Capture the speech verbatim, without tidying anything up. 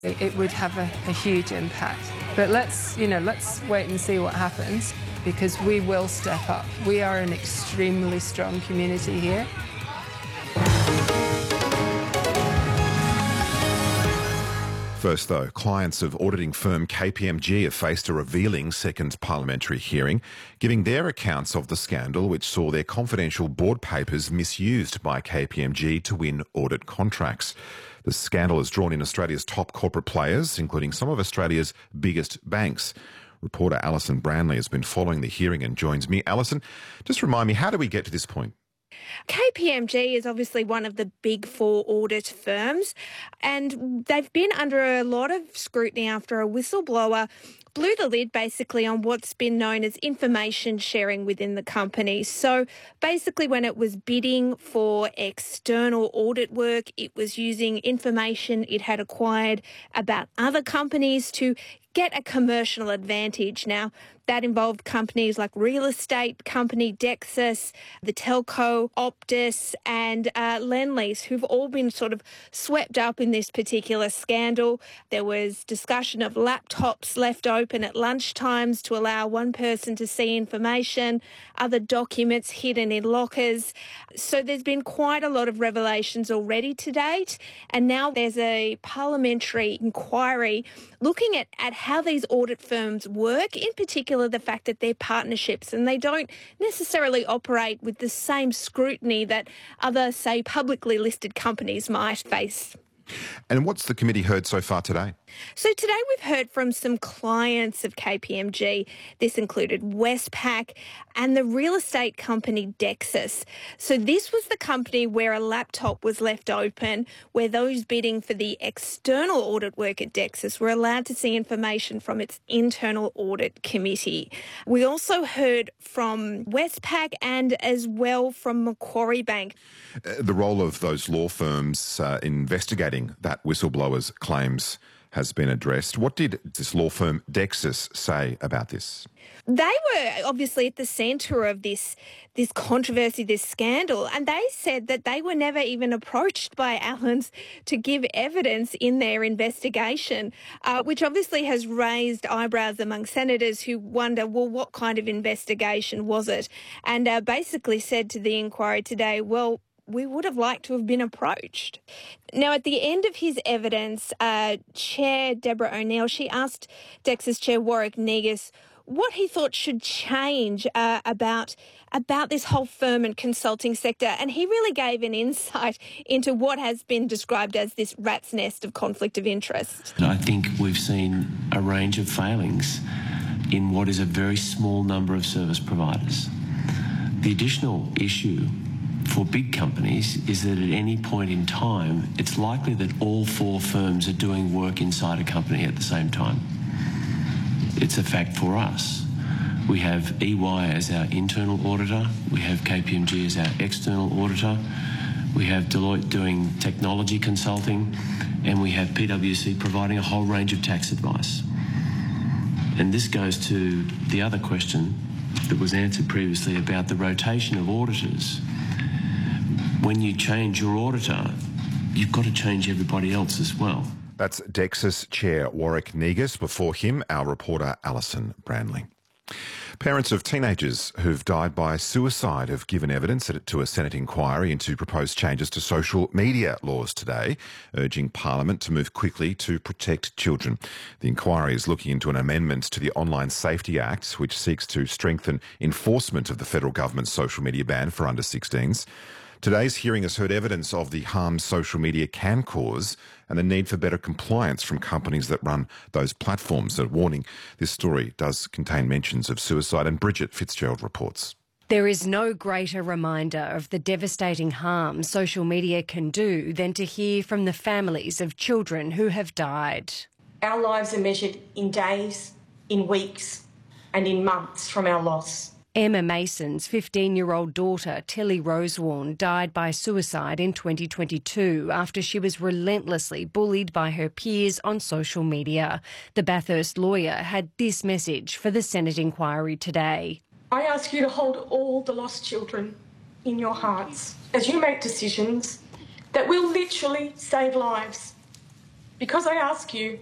It, it would have a, a huge impact. But let's, you know, let's wait and see what happens, because we will step up. We are an extremely strong community here. First, though, clients of auditing firm K P M G have faced a revealing second parliamentary hearing, giving their accounts of the scandal which saw their confidential board papers misused by K P M G to win audit contracts. The scandal has drawn in Australia's top corporate players, including some of Australia's biggest banks. Reporter Alison Branley has been following the hearing and joins me. Alison, just remind me, how do we get to this point? K P M G is obviously one of the big four audit firms, and they've been under a lot of scrutiny after a whistleblower blew the lid basically on what's been known as information sharing within the company. So basically when it was bidding for external audit work, it was using information it had acquired about other companies to get a commercial advantage. Now, that involved companies like real estate company Dexus, the telco Optus and uh, Lendlease, who've all been sort of swept up in this particular scandal. There was discussion of laptops left open at lunchtimes to allow one person to see information, other documents hidden in lockers. So there's been quite a lot of revelations already to date, and now there's a parliamentary inquiry looking at, at how these audit firms work, in particular the fact that they're partnerships and they don't necessarily operate with the same scrutiny that other, say, publicly listed companies might face. And what's the committee heard so far today? So today we've heard from some clients of K P M G. This included Westpac and the real estate company Dexus. So this was the company where a laptop was left open, where those bidding for the external audit work at Dexus were allowed to see information from its internal audit committee. We also heard from Westpac and as well from Macquarie Bank. Uh, the role of those law firms uh, investigating that whistleblower's claims has been addressed. What did this law firm Dexus say about this? They were obviously at the centre of this this controversy, this scandal, and they said that they were never even approached by Allens to give evidence in their investigation, uh, which obviously has raised eyebrows among senators who wonder, well, what kind of investigation was it? And uh, basically said to the inquiry today, well, we would have liked to have been approached. Now, at the end of his evidence, uh, Chair Deborah O'Neill, she asked Dexus Chair Warwick Negus what he thought should change uh, about about this whole firm and consulting sector. And he really gave an insight into what has been described as this rat's nest of conflict of interest. I think we've seen a range of failings in what is a very small number of service providers. The additional issue for big companies is that at any point in time, it's likely that all four firms are doing work inside a company at the same time. It's a fact for us. We have E Y as our internal auditor, we have K P M G as our external auditor, we have Deloitte doing technology consulting, and we have P W C providing a whole range of tax advice. And this goes to the other question that was answered previously about the rotation of auditors. When you change your auditor, you've got to change everybody else as well. That's Dexus Chair Warwick Negus. Before him, our reporter Alison Branley. Parents of teenagers who've died by suicide have given evidence to a Senate inquiry into proposed changes to social media laws today, urging Parliament to move quickly to protect children. The inquiry is looking into an amendment to the Online Safety Act, which seeks to strengthen enforcement of the federal government's social media ban for under sixteens. Today's hearing has heard evidence of the harm social media can cause and the need for better compliance from companies that run those platforms. A warning, this story does contain mentions of suicide, and Bridget Fitzgerald reports. There is no greater reminder of the devastating harm social media can do than to hear from the families of children who have died. Our lives are measured in days, in weeks, and in months from our loss. Emma Mason's fifteen-year-old daughter, Tilly Rosewarne, died by suicide in twenty twenty-two after she was relentlessly bullied by her peers on social media. The Bathurst lawyer had this message for the Senate inquiry today. I ask you to hold all the lost children in your hearts as you make decisions that will literally save lives. because I ask you